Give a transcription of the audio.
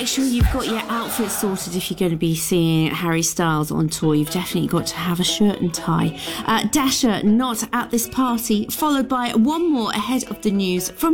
sure you've got your outfit sorted if you're going to be seeing Harry Styles on tour. You've definitely got to have a shirt and tie. Dasher, not at this party, followed by one more ahead of the news from